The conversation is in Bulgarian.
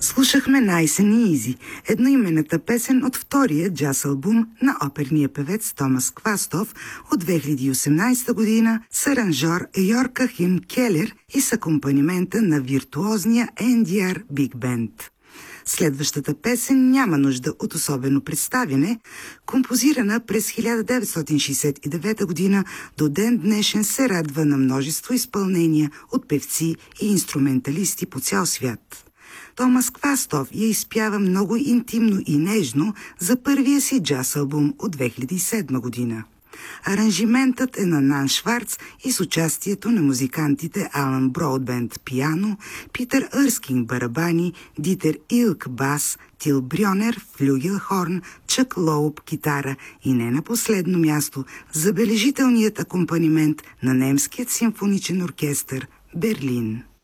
Слушахме Nice and Easy, едноименната песен от втория джаз албум на оперния певец Томас Квастов от 2018 година с аранжор Йорахим Келер и с акомпанимента на виртуозния NDR Big Band. Следващата песен няма нужда от особено представяне. Композирана през 1969 година, до ден днешен се радва на множество изпълнения от певци и инструменталисти по цял свят. Томас Квастов я изпява много интимно и нежно за първия си джаз албум от 2007 година. Аранжиментът е на Нан Шварц и с участието на музикантите Алан Броудбенд пиано, Питър Ерскинг барабани, Дитер Илк бас, Тил Брьонер флюгелхорн, Чък Лоуб китара и не на последно място забележителният акомпанимент на немският симфоничен оркестър Берлин.